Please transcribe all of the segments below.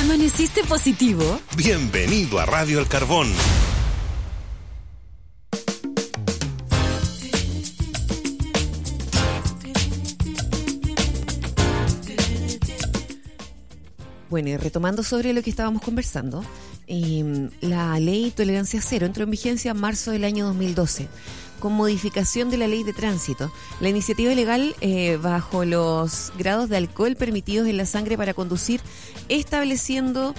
¿Amaneciste positivo? Bienvenido a Radio El Carbón. Bueno, y retomando sobre lo que estábamos conversando, la ley Tolerancia Cero entró en vigencia en marzo del año 2012, con modificación de la ley de tránsito. La iniciativa legal bajo los grados de alcohol permitidos en la sangre para conducir, estableciendo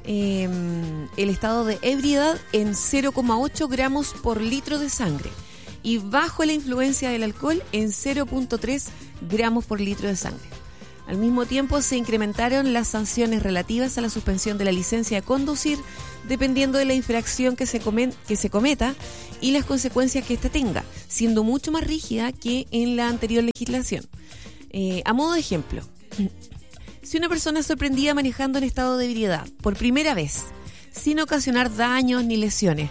el estado de ebriedad en 0,8 gramos por litro de sangre y bajo la influencia del alcohol en 0,3 gramos por litro de sangre. Al mismo tiempo se incrementaron las sanciones relativas a la suspensión de la licencia de conducir dependiendo de la infracción que se cometa y las consecuencias que ésta tenga, siendo mucho más rígida que en la anterior legislación. A modo de ejemplo, si una persona es sorprendida manejando en estado de ebriedad por primera vez, sin ocasionar daños ni lesiones,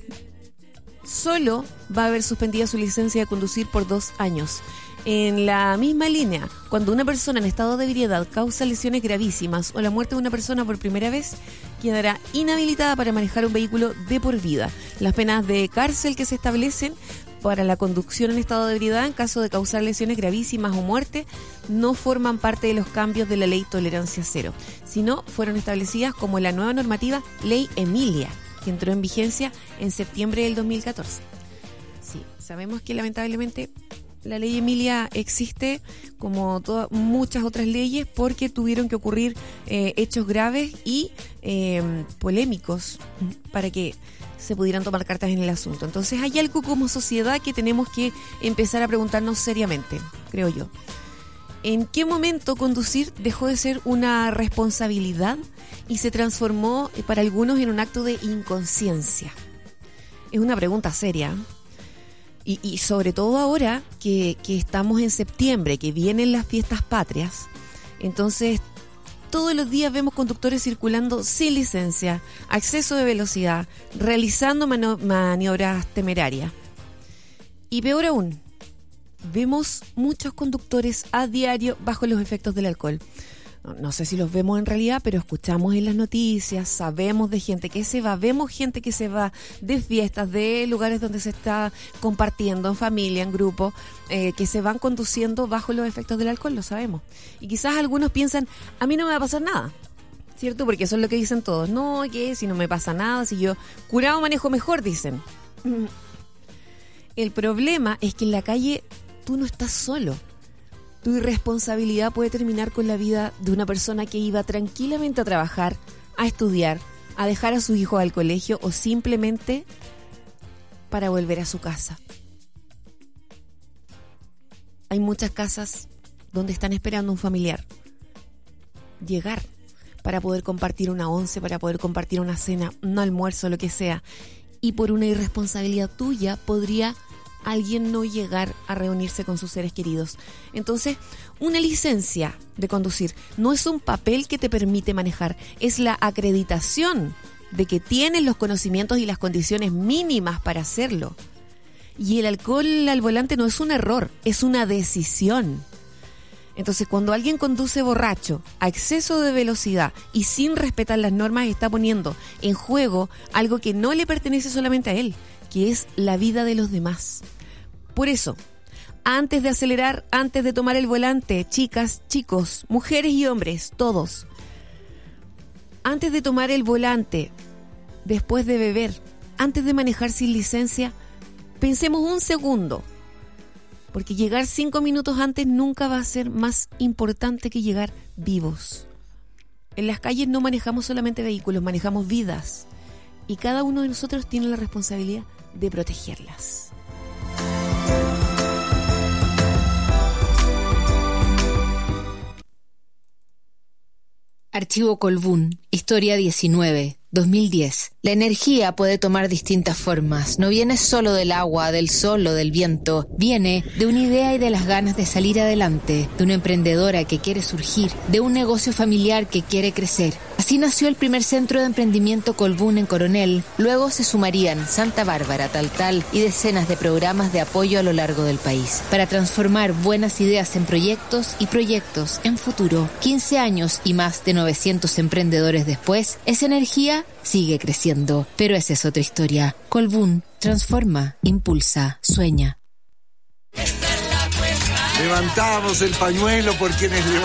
solo va a haber suspendida su licencia de conducir por 2 años. En la misma línea, cuando una persona en estado de ebriedad causa lesiones gravísimas o la muerte de una persona por primera vez, quedará inhabilitada para manejar un vehículo de por vida. Las penas de cárcel que se establecen para la conducción en estado de ebriedad en caso de causar lesiones gravísimas o muerte no forman parte de los cambios de la ley Tolerancia Cero, sino fueron establecidas como la nueva normativa Ley Emilia, que entró en vigencia en septiembre del 2014. Sí, sabemos que lamentablemente la ley Emilia existe como muchas otras leyes porque tuvieron que ocurrir hechos graves y polémicos para que se pudieran tomar cartas en el asunto. Entonces hay algo como sociedad que tenemos que empezar a preguntarnos seriamente, creo yo. ¿En qué momento conducir dejó de ser una responsabilidad y se transformó para algunos en un acto de inconsciencia? Es una pregunta seria. Y sobre todo ahora que estamos en septiembre, que vienen las fiestas patrias, entonces todos los días vemos conductores circulando sin licencia, a exceso de velocidad, realizando maniobras temerarias. Y peor aún, vemos muchos conductores a diario bajo los efectos del alcohol. No sé si los vemos en realidad, pero escuchamos en las noticias, sabemos de gente que se va, vemos gente que se va de fiestas, de lugares donde se está compartiendo en familia, en grupo, que se van conduciendo bajo los efectos del alcohol, lo sabemos. Y quizás algunos piensan, a mí no me va a pasar nada, ¿cierto? Porque eso es lo que dicen todos. No, que si no me pasa nada, si yo curado manejo mejor, dicen. El problema es que en la calle tú no estás solo. Tu irresponsabilidad puede terminar con la vida de una persona que iba tranquilamente a trabajar, a estudiar, a dejar a sus hijos al colegio o simplemente para volver a su casa. Hay muchas casas donde están esperando un familiar llegar para poder compartir una once, para poder compartir una cena, un almuerzo, lo que sea. Y por una irresponsabilidad tuya podría alguien no llegar a reunirse con sus seres queridos. Entonces, una licencia de conducir no es un papel que te permite manejar, es la acreditación de que tienes los conocimientos y las condiciones mínimas para hacerlo. Y el alcohol al volante no es un error, es una decisión. Entonces, cuando alguien conduce borracho, a exceso de velocidad y sin respetar las normas, está poniendo en juego algo que no le pertenece solamente a él, que es la vida de los demás. Por eso, antes de acelerar, antes de tomar el volante, chicas, chicos, mujeres y hombres, todos, antes de tomar el volante, después de beber, antes de manejar sin licencia, pensemos un segundo, porque llegar 5 minutos antes nunca va a ser más importante que llegar vivos. En las calles no manejamos solamente vehículos, manejamos vidas, y cada uno de nosotros tiene la responsabilidad de protegerlas. Archivo Colbún, Historia 19, 2010. La energía puede tomar distintas formas. No viene solo del agua, del sol o del viento. Viene de una idea y de las ganas de salir adelante, de una emprendedora que quiere surgir, de un negocio familiar que quiere crecer. Así nació el primer centro de emprendimiento Colbún en Coronel. Luego se sumarían Santa Bárbara, Taltal y decenas de programas de apoyo a lo largo del país para transformar buenas ideas en proyectos y proyectos en futuro. 15 años y más de 900 emprendedores después, esa energía sigue creciendo. Pero esa es otra historia. Colbún transforma, impulsa, sueña. Levantamos el pañuelo por quienes